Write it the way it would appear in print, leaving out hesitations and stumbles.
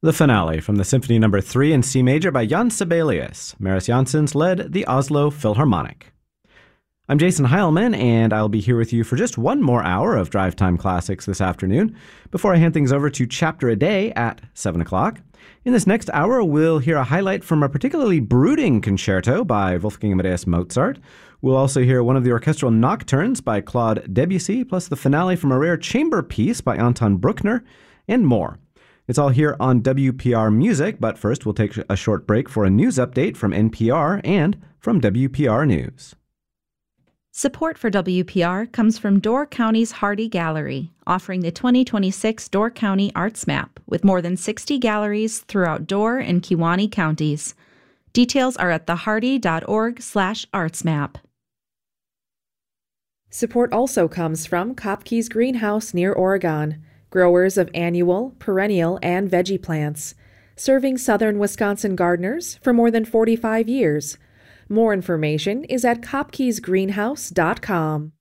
The finale from the Symphony No. 3 in C major by Jan Sibelius. Mariss Jansons led the Oslo Philharmonic. I'm Jason Heilman, and I'll be here with you for just one more hour of Drive Time Classics this afternoon before I hand things over to Chapter a Day at 7 o'clock. In this next hour, we'll hear a highlight from a particularly brooding concerto by Wolfgang Amadeus Mozart. We'll also hear one of the orchestral nocturnes by Claude Debussy, plus the finale from a rare chamber piece by Anton Bruckner, and more. It's all here on WPR Music, but first we'll take a short break for a news update from NPR and from WPR News. Support for WPR comes from Door County's Hardy Gallery, offering the 2026 Door County Arts Map with more than 60 galleries throughout Door and Kewaunee counties. Details are at thehardy.org/artsmap. Support also comes from Kopke's Greenhouse near Oregon, growers of annual, perennial, and veggie plants, serving southern Wisconsin gardeners for more than 45 years. More information is at kopkesgreenhouse.com.